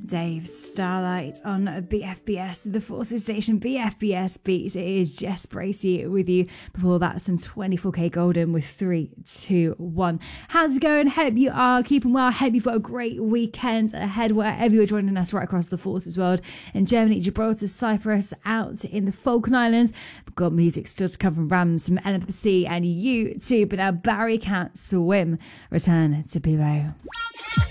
Dave Starlight on BFBS, the Forces Station, BFBS Beats. It is Jess Bracey with you. Before that, some 24K Golden with 3, 2, 1. How's it going? Hope you are keeping well. Hope you've got a great weekend ahead wherever you're joining us right across the Forces world. In Germany, Gibraltar, Cyprus, out in the Falkland Islands. We've got music still to come from Rams, from LMC and you too. But now Barry Can't Swim. Return to Below.